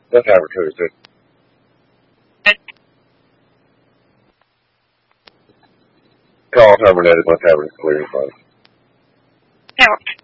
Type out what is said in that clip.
Let's advertise it. Call terminated. Let's have it clear. Out.